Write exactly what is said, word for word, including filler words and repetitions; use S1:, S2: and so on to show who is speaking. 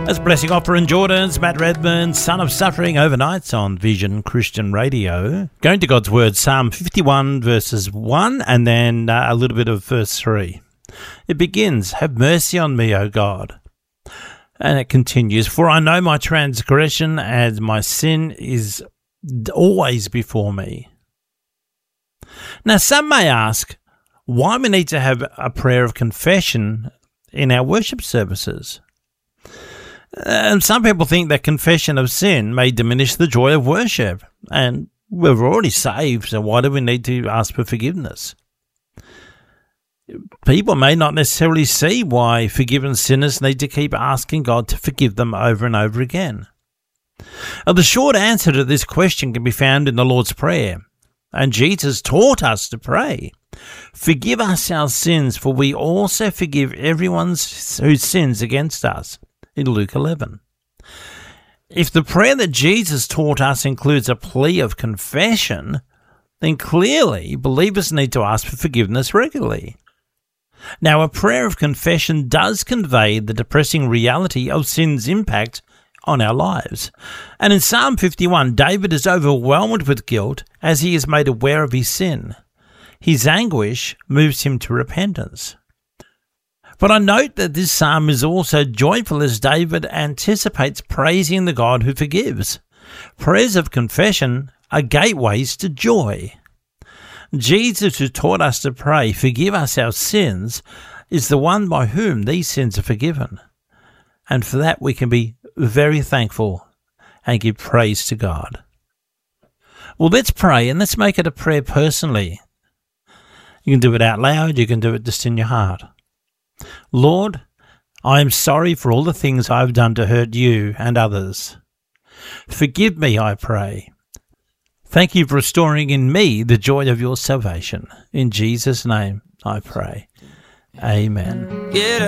S1: That's Blessing Opera and Jordan's Matt Redman, Son of Suffering, overnights on Vision Christian Radio. Going to God's Word, Psalm fifty-one, verses one, and then uh, a little bit of verse three. It begins, "Have mercy on me, O God." And it continues, "For I know my transgression and my sin is always before me." Now, some may ask why we need to have a prayer of confession in our worship services. And some people think that confession of sin may diminish the joy of worship. And we're already saved, so why do we need to ask for forgiveness? People may not necessarily see why forgiven sinners need to keep asking God to forgive them over and over again. Now, the short answer to this question can be found in the Lord's Prayer. And Jesus taught us to pray, "Forgive us our sins, for we also forgive everyone who sins against us," in Luke eleven. If the prayer that Jesus taught us includes a plea of confession, then clearly believers need to ask for forgiveness regularly. Now, a prayer of confession does convey the depressing reality of sin's impact on our lives. And in Psalm fifty-one, David is overwhelmed with guilt as he is made aware of his sin. His anguish moves him to repentance. But I note that this psalm is also joyful as David anticipates praising the God who forgives. Prayers of confession are gateways to joy. Jesus, who taught us to pray, "Forgive us our sins," is the one by whom these sins are forgiven. And for that we can be very thankful and give praise to God. Well, let's pray, and let's make it a prayer personally. You can do it out loud, you can do it just in your heart. Lord, I am sorry for all the things I've done to hurt you and others. Forgive me, I pray. Thank you for restoring in me the joy of your salvation. In Jesus' name I pray. Amen.